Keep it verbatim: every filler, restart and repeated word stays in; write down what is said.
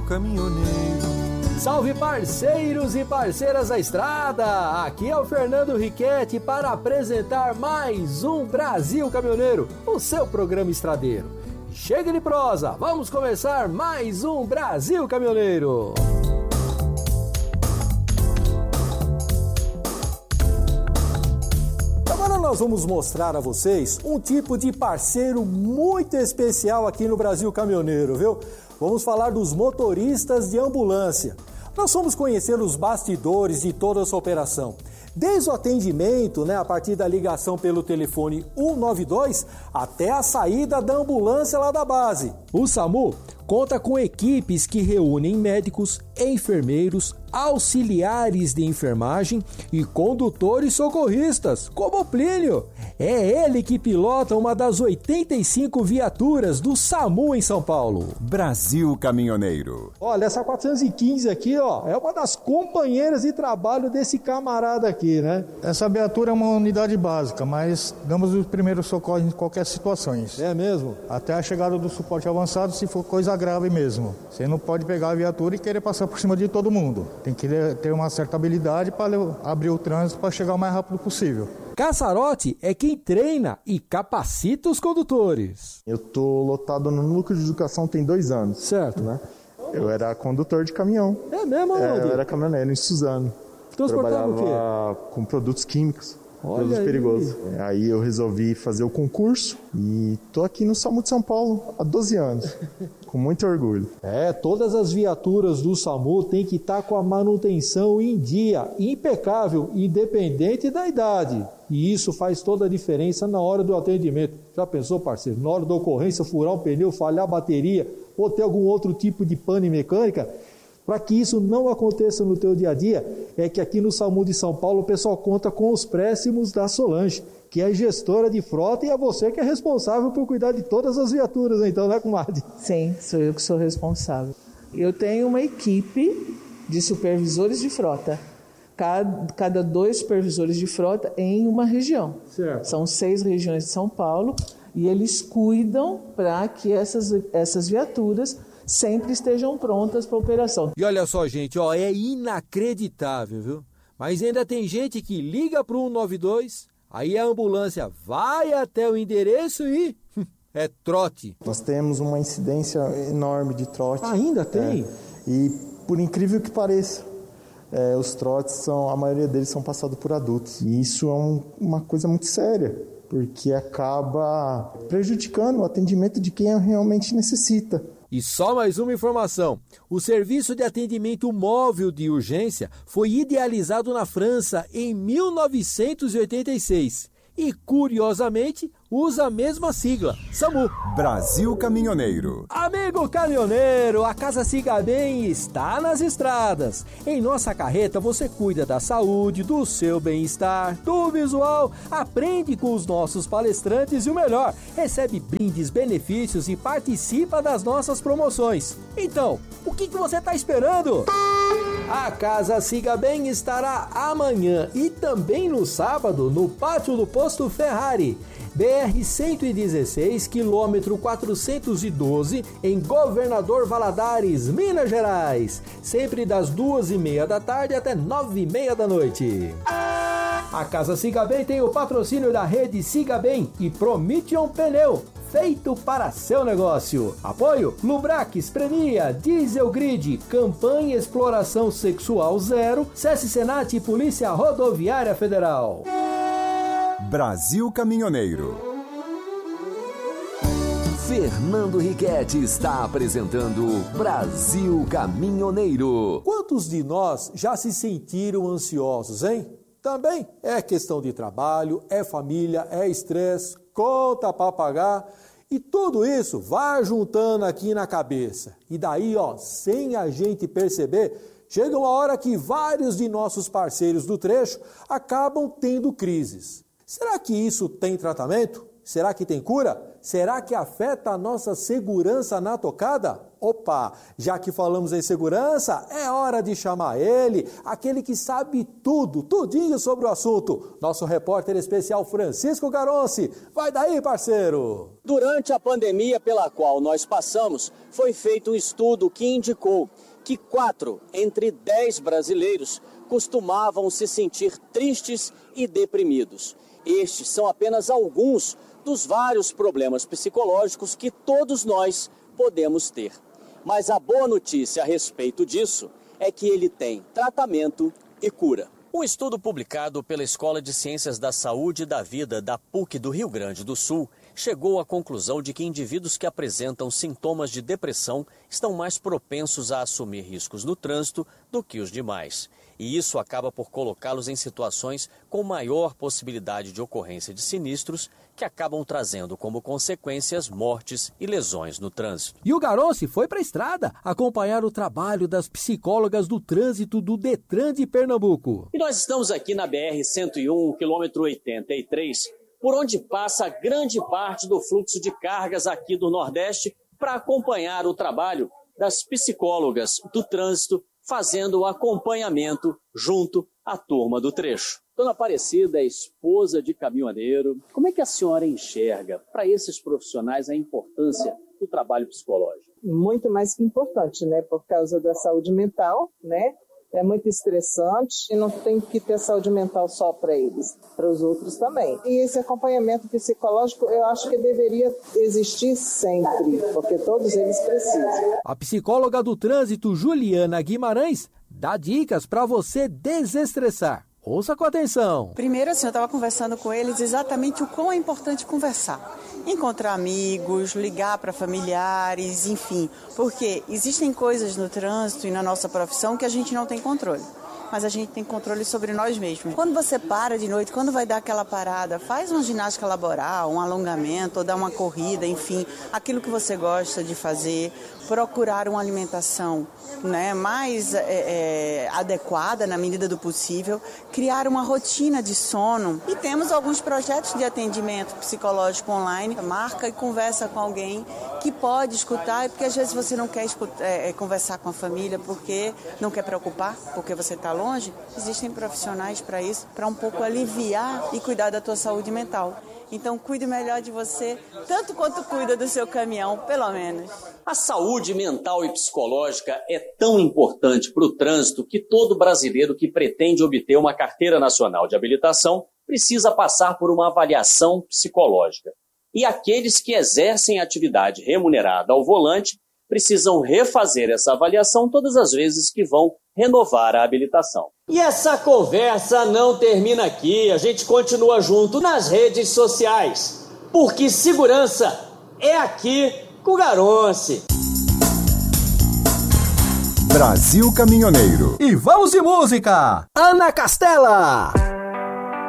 Caminhoneiro. Salve parceiros e parceiras da estrada! Aqui é o Fernando Riquetti para apresentar mais um Brasil Caminhoneiro, o seu programa estradeiro. Chega de prosa, vamos começar mais um Brasil Caminhoneiro! Agora nós vamos mostrar a vocês um tipo de parceiro muito especial aqui no Brasil Caminhoneiro, viu? Vamos falar dos motoristas de ambulância. Nós vamos conhecer os bastidores de toda essa operação. Desde o atendimento, né, a partir da ligação pelo telefone um nove dois, até a saída da ambulância lá da base. O SAMU conta com equipes que reúnem médicos, enfermeiros, auxiliares de enfermagem e condutores socorristas, como o Plínio. É ele que pilota uma das oitenta e cinco viaturas do SAMU em São Paulo. Brasil Caminhoneiro. Olha, essa quatrocentos e quinze aqui, ó, é uma das companheiras de trabalho desse camarada aqui, né? Essa viatura é uma unidade básica, mas damos os primeiros socorros em qualquer situação. É mesmo? Até a chegada do suporte avançado, se for coisa grave mesmo. Você não pode pegar a viatura e querer passar por cima de todo mundo. Tem que ter uma certa habilidade para abrir o trânsito para chegar o mais rápido possível. Caçarote é quem treina e capacita os condutores. Eu tô lotado no núcleo de educação tem dois anos. Certo. Né? Eu era condutor de caminhão. É mesmo, é, Aldir? Eu era caminhoneiro em Suzano. Transportava o quê? Trabalhava com produtos químicos. Olha produtos aí. perigosos. Aí eu resolvi fazer o concurso e tô aqui no SAMU de São Paulo há doze anos. Com muito orgulho. É, todas as viaturas do SAMU têm que estar com a manutenção em dia, impecável, independente da idade. E isso faz toda a diferença na hora do atendimento. Já pensou, parceiro? Na hora da ocorrência, furar um pneu, falhar a bateria ou ter algum outro tipo de pane mecânica? Para que isso não aconteça no teu dia a dia, é que aqui no SAMU de São Paulo o pessoal conta com os préstimos da Solange, que é gestora de frota e é você que é responsável por cuidar de todas as viaturas, então, né, comadre? Sim, sou eu que sou responsável. Eu tenho uma equipe de supervisores de frota, cada, cada dois supervisores de frota em uma região. Certo. São seis regiões de São Paulo e eles cuidam para que essas, essas viaturas sempre estejam prontas para operação. E olha só, gente, ó, é inacreditável, viu? Mas ainda tem gente que liga para o um nove dois, aí a ambulância vai até o endereço e é trote. Nós temos uma incidência enorme de trote. Ainda tem? É, e por incrível que pareça, é, os trotes, são, a maioria deles são passados por adultos. E isso é um, uma coisa muito séria, porque acaba prejudicando o atendimento de quem realmente necessita. E só mais uma informação, o serviço de atendimento móvel de urgência foi idealizado na França em mil novecentos e oitenta e seis e, curiosamente, usa a mesma sigla, SAMU. Brasil Caminhoneiro. Amigo caminhoneiro, a Casa Siga Bem está nas estradas. Em nossa carreta você cuida da saúde, do seu bem-estar, do visual, aprende com os nossos palestrantes e o melhor, recebe brindes, benefícios e participa das nossas promoções. Então, o que, que você está esperando? A Casa Siga Bem estará amanhã e também no sábado no pátio do Posto Ferrari, B R cento e dezesseis, quilômetro quatrocentos e doze, em Governador Valadares, Minas Gerais, sempre das duas e meia da tarde até nove e meia da noite. A Casa Siga Bem tem o patrocínio da rede Siga Bem e Prometeon Pneu, feito para seu negócio. Apoio Lubrax, Premia, Diesel Grid, Campanha Exploração Sexual Zero, SESC Senat e Polícia Rodoviária Federal. Brasil Caminhoneiro. Fernando Riquetti está apresentando Brasil Caminhoneiro. Quantos de nós já se sentiram ansiosos, hein? Também é questão de trabalho, é família, é estresse, conta para pagar e tudo isso vai juntando aqui na cabeça. E daí, ó, sem a gente perceber, chega uma hora que vários de nossos parceiros do trecho acabam tendo crises. Será que isso tem tratamento? Será que tem cura? será que afeta a nossa segurança na tocada? Opa, já que falamos em segurança, é hora de chamar ele, aquele que sabe tudo, tudinho sobre o assunto. Nosso repórter especial Francisco Garonci. Vai daí, parceiro! Durante a pandemia pela qual nós passamos, foi feito um estudo que indicou que quatro entre dez brasileiros costumavam se sentir tristes e deprimidos. Estes são apenas alguns dos vários problemas psicológicos que todos nós podemos ter. Mas a boa notícia a respeito disso é que ele tem tratamento e cura. Um estudo publicado pela Escola de Ciências da Saúde e da Vida da P U C do Rio Grande do Sul chegou à conclusão de que indivíduos que apresentam sintomas de depressão estão mais propensos a assumir riscos no trânsito do que os demais. E isso acaba por colocá-los em situações com maior possibilidade de ocorrência de sinistros que acabam trazendo como consequências mortes e lesões no trânsito. E o Garonci foi para a estrada acompanhar o trabalho das psicólogas do trânsito do Detran de Pernambuco. E nós estamos aqui na B R cento e um, quilômetro oitenta e três, por onde passa grande parte do fluxo de cargas aqui do Nordeste, para acompanhar o trabalho das psicólogas do trânsito, fazendo o acompanhamento junto à turma do trecho. Dona Aparecida é esposa de caminhoneiro. Como é que a senhora enxerga para esses profissionais a importância do trabalho psicológico? Muito mais que importante, né? Por causa da saúde mental, né? É muito estressante e não tem que ter saúde mental só para eles, para os outros também. E esse acompanhamento psicológico eu acho que deveria existir sempre, porque todos eles precisam. A psicóloga do trânsito, Juliana Guimarães, dá dicas para você desestressar. Ouça com atenção. Primeiro, assim, eu estava conversando com eles exatamente o quão é importante conversar. Encontrar amigos, ligar para familiares, enfim. Porque existem coisas no trânsito e na nossa profissão que a gente não tem controle. Mas a gente tem controle sobre nós mesmos. Quando você para de noite, quando vai dar aquela parada, faz uma ginástica laboral, um alongamento, ou dá uma corrida, enfim. Aquilo que você gosta de fazer. Procurar uma alimentação, né, mais é, é, adequada na medida do possível, criar uma rotina de sono. E temos alguns projetos de atendimento psicológico online. Marca e conversa com alguém que pode escutar, porque às vezes você não quer escutar, é, conversar com a família porque não quer preocupar, porque você está longe. Existem profissionais para isso, para um pouco aliviar e cuidar da tua saúde mental. Então, cuide melhor de você, tanto quanto cuida do seu caminhão, pelo menos. A saúde mental e psicológica é tão importante para o trânsito que todo brasileiro que pretende obter uma carteira nacional de habilitação precisa passar por uma avaliação psicológica. E aqueles que exercem atividade remunerada ao volante precisam refazer essa avaliação todas as vezes que vão renovar a habilitação. E essa conversa não termina aqui, a gente continua junto nas redes sociais, porque segurança é aqui com o Garonci. Brasil Caminhoneiro. E vamos de música! Ana Castela!